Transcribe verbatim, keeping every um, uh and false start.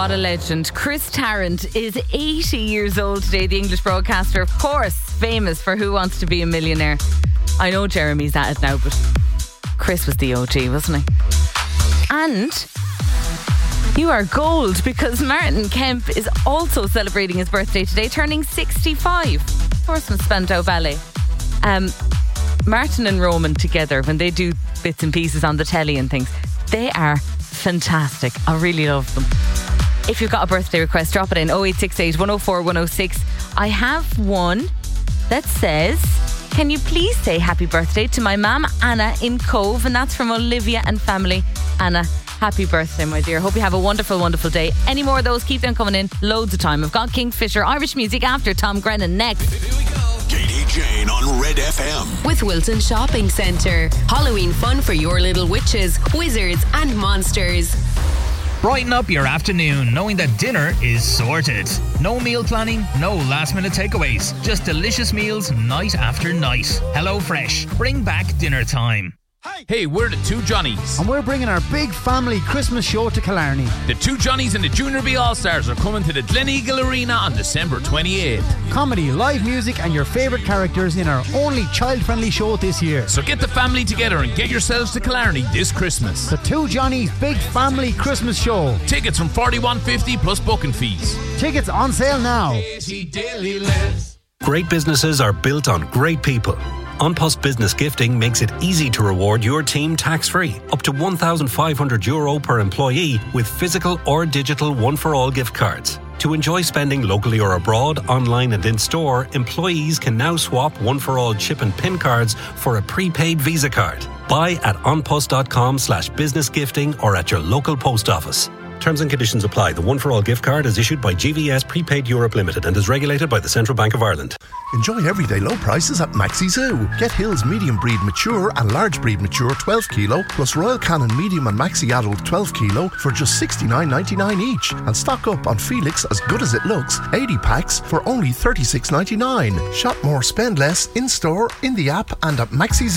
what a legend. Chris Tarrant is eighty years old today, the English broadcaster, of course, famous for Who Wants to Be a Millionaire. I know Jeremy's at it now, but Chris was the O G, wasn't he? And you are gold, because Martin Kemp is also celebrating his birthday today, turning sixty-five. Of course, from Spandau Ballet. Um, Martin and Roman together, when they do bits and pieces on the telly and things, they are fantastic. I really love them. If you've got a birthday request, drop it in oh eight six eight, one oh four, one oh six. I have one that says, can you please say happy birthday to my mum Anna in Cove? And that's from Olivia and family. Anna, happy birthday, my dear. Hope you have a wonderful, wonderful day. Any more of those, keep them coming in. Loads of time. I've got Kingfisher Irish music after Tom Grennan next. Here we go. Katie Jane on Red F M. With Wilton Shopping Centre. Halloween fun for your little witches, wizards and monsters. Brighten up your afternoon knowing that dinner is sorted. No meal planning, no last minute takeaways. Just delicious meals night after night. Hello Fresh. Bring back dinner time. Hey, we're the Two Johnnies. And we're bringing our big family Christmas show to Killarney. The Two Johnnies and the Junior B All-Stars are coming to the Gleneagle Arena on December twenty-eighth. Comedy, live music and your favourite characters in our only child-friendly show this year. So get the family together and get yourselves to Killarney this Christmas. The Two Johnnies Big Family Christmas Show. Tickets from forty-one fifty plus booking fees. Tickets on sale now. Great businesses are built on great people. An Post Business Gifting makes it easy to reward your team tax-free, up to one thousand five hundred euro per employee with physical or digital one-for-all gift cards. To enjoy spending locally or abroad, online and in-store, employees can now swap one-for-all chip and PIN cards for a prepaid Visa card. Buy at onpost.com slash business gifting or at your local post office. Terms and conditions apply. The one-for-all gift card is issued by G V S Prepaid Europe Limited and is regulated by the Central Bank of Ireland. Enjoy everyday low prices at Maxi Zoo. Get Hills medium breed mature and large breed mature twelve kilo plus Royal Canin medium and Maxi adult twelve kilo for just sixty-nine ninety-nine each. And stock up on Felix As Good As It Looks eighty packs for only thirty-six ninety-nine. Shop more, spend less in store, in the app and at Maxi Zoo.